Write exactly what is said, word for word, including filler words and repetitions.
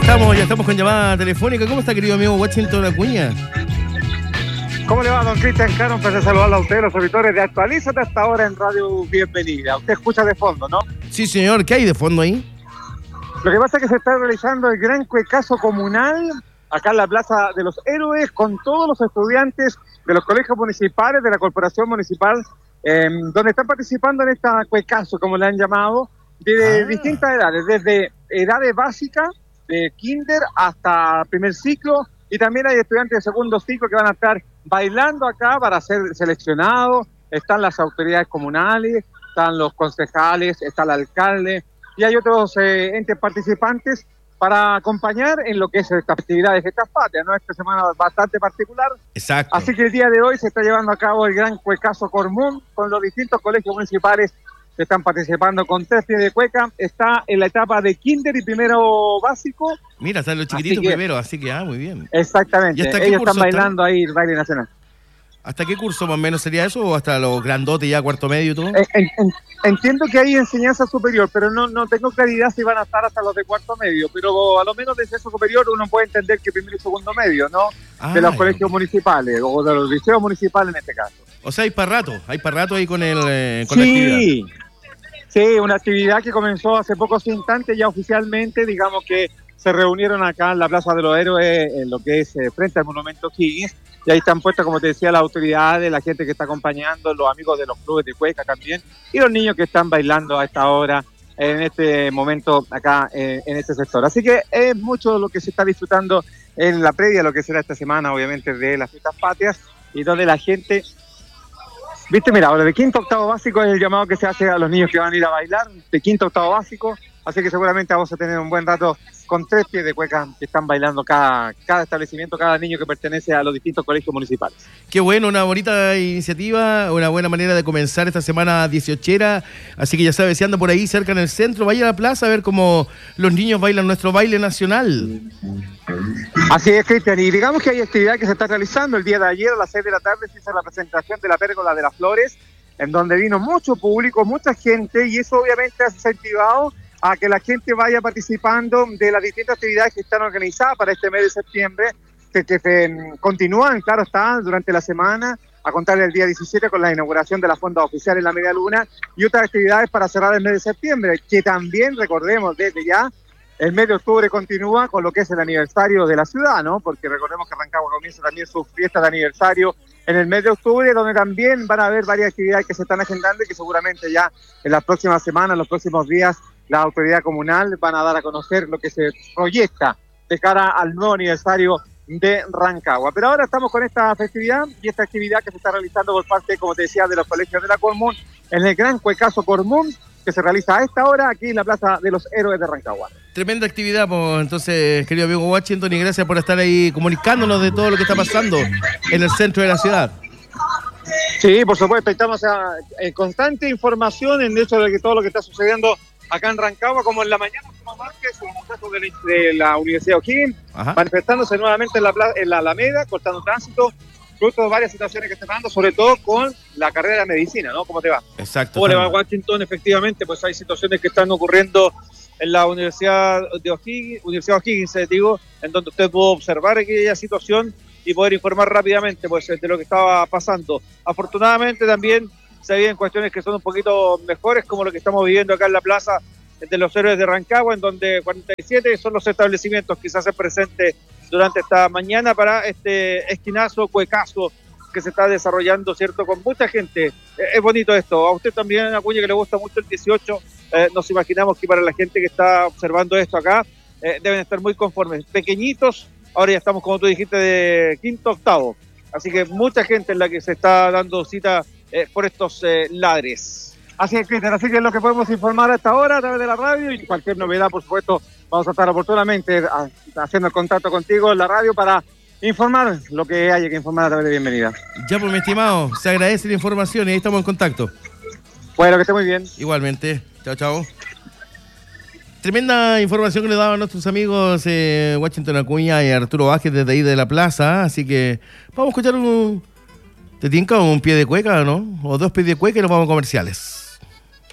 estamos, ya estamos con llamada telefónica. ¿Cómo está, querido amigo Washington Acuña? ¿Cómo le va, don Cristian Caro? Un placer saludarlo a ustedes, los auditores de Actualízate hasta ahora en Radio Bienvenida. Usted escucha de fondo, ¿no? Sí, señor. ¿Qué hay de fondo ahí? Lo que pasa es que se está realizando el gran cuecazo comunal acá en la Plaza de los Héroes con todos los estudiantes de los colegios municipales, de la Corporación Municipal, eh, donde están participando en esta cuecazo, como le han llamado, de ah. distintas edades, desde edades básicas, de kinder hasta primer ciclo, y también hay estudiantes de segundo ciclo que van a estar bailando acá para ser seleccionados. Están las autoridades comunales, están los concejales, está el alcalde, y hay otros eh, entes participantes para acompañar en lo que es esta actividad de Fiestas Patrias, ¿no? Esta semana bastante particular. Exacto. Así que el día de hoy se está llevando a cabo el gran cuecazo común con los distintos colegios municipales que están participando con tres pies de cueca. Está en la etapa de kinder y primero básico. Mira, están los chiquititos que, primero, así que, ah, muy bien. Exactamente. Ellos están bailando están? ahí el baile nacional. ¿Hasta qué curso más o menos sería eso? ¿O hasta los grandotes ya, cuarto medio y todo? En, en, entiendo que hay enseñanza superior, pero no, no tengo claridad si van a estar hasta los de cuarto medio. Pero a lo menos de eso superior uno puede entender que primero y segundo medio, ¿no? Ah, de los colegios no. municipales o de los liceos municipales en este caso. O sea, hay para rato, hay para rato ahí con, el, eh, con sí. la actividad. Sí, una actividad que comenzó hace pocos instantes ya oficialmente, digamos que se reunieron acá en la Plaza de los Héroes, en lo que es eh, frente al Monumento O'Higgins, y ahí están puestas, como te decía, las autoridades, la gente que está acompañando, los amigos de los clubes de cueca también, y los niños que están bailando a esta hora, en este momento acá eh, en este sector. Así que es mucho lo que se está disfrutando en la previa, lo que será esta semana, obviamente, de las Fiestas Patrias, y donde la gente... Viste, mira, ahora de quinto a octavo básico es el llamado que se hace a los niños que van a ir a bailar, de quinto a octavo básico, así que seguramente vamos a tener un buen rato con tres pies de cueca que están bailando cada, cada establecimiento, cada niño que pertenece a los distintos colegios municipales. Qué bueno, una bonita iniciativa, una buena manera de comenzar esta semana dieciochera, así que ya sabes, si anda por ahí cerca en el centro, vaya a la plaza a ver cómo los niños bailan nuestro baile nacional. Así es, Cristian, y digamos que hay actividad que se está realizando. El día de ayer a las seis de la tarde se hizo la presentación de la Pérgola de las Flores, en donde vino mucho público, mucha gente, y eso obviamente ha incentivado a que la gente vaya participando de las distintas actividades que están organizadas para este mes de septiembre, que, que, que continúan, claro está, durante la semana, a contar el día diecisiete con la inauguración de la fonda oficial en la Media Luna, y otras actividades para cerrar el mes de septiembre, que también, recordemos desde ya, el mes de octubre continúa con lo que es el aniversario de la ciudad, ¿no? Porque recordemos que Rancagua comienza también su fiesta de aniversario en el mes de octubre, donde también van a haber varias actividades que se están agendando y que seguramente ya en las próximas semanas, en los próximos días, la autoridad comunal van a dar a conocer lo que se proyecta de cara al nuevo aniversario de Rancagua. Pero ahora estamos con esta festividad y esta actividad que se está realizando por parte, como te decía, de los colegios de la Común, en el gran cuecazo común que se realiza a esta hora aquí en la Plaza de los Héroes de Rancagua. Tremenda actividad, pues, entonces, querido amigo Washington, y gracias por estar ahí comunicándonos de todo lo que está pasando en el centro de la ciudad. Sí, por supuesto, estamos a, en constante información en hecho de que todo lo que está sucediendo acá en Rancagua, como en la mañana, como Márquez, un muchacho de, de la Universidad O'Higgins, manifestándose nuevamente en la, en la Alameda, cortando tránsito, fruto de varias situaciones que están dando, sobre todo con la carrera de medicina, ¿no? ¿Cómo te va? Exacto. ¿Cómo le va a Washington? Efectivamente, pues hay situaciones que están ocurriendo en la Universidad de O'Higgins, Universidad O'Higgins, digo, en donde usted pudo observar aquella situación y poder informar rápidamente, pues, de lo que estaba pasando. Afortunadamente también se viven cuestiones que son un poquito mejores, como lo que estamos viviendo acá en la Plaza de los Héroes de Rancagua, en donde cuarenta y siete son los establecimientos que se hacen presentes durante esta mañana para este esquinazo, cuecazo que se está desarrollando, ¿cierto? Con mucha gente. Es bonito esto. A usted también, Acuña, que le gusta mucho el dieciocho, eh, nos imaginamos que para la gente que está observando esto acá, eh, deben estar muy conformes. Pequeñitos, ahora ya estamos, como tú dijiste, de quinto octavo. Así que mucha gente es la que se está dando cita eh, por estos eh, ladres. Así es, Cristian, así que es lo que podemos informar a esta hora a través de la radio, y cualquier novedad, por supuesto, vamos a estar oportunamente a, haciendo el contacto contigo en la radio para informar lo que haya que informar a través de Bienvenida. Ya, pues, mi estimado, se agradece la información y ahí estamos en contacto. Bueno, que esté muy bien. Igualmente. Chao, chao. Tremenda información que le daban nuestros amigos eh, Washington Acuña y Arturo Vázquez desde ahí de la plaza, así que vamos a escuchar un... ¿Te tinca un pie de cueca, no? O dos pies de cueca y nos vamos a comerciales.